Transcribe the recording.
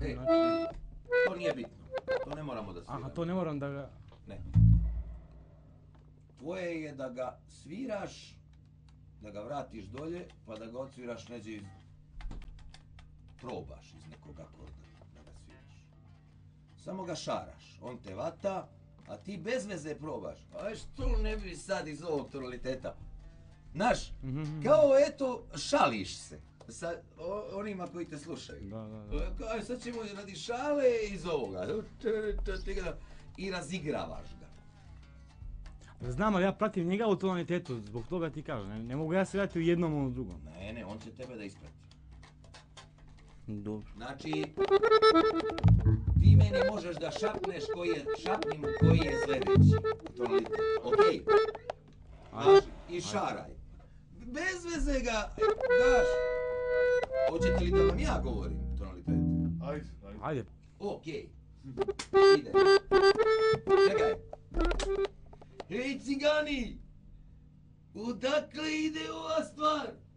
E, to nije bitno. To ne moramo da sviramo. Aha, to ne moram da ga... Ne. Tvoje je da ga sviraš, da ga vratiš dolje, pa da ga odsviraš neđe iz... Probaš iz nekog akorda da ga sviraš. Samo ga šaraš, on te vata, a ti bez veze probaš. A što ne bi sad iz ovog tonaliteta? Znaš, kao eto, šališ se sa onima koji te slušaju. Da. Sad ćemo radi šale iz ovoga. I razigravaš ga. Znam, ali ja pratim njega u tonalitetu, zbog toga ti kažem. Ne mogu ja svirati u jednom ili u drugom. Ne, on će tebe da isprati. Dobro. Znači, ti meni možeš da šapneš šapnim koji je sljedeći tonalitet. Okej? Znači, i šaraj. Bez veze ga daš. Hoćete li da vam ja govorim tonalitet? Ajde. Okej. Ide. Čekaj. Hej cigani! Odakle ide ova stvar?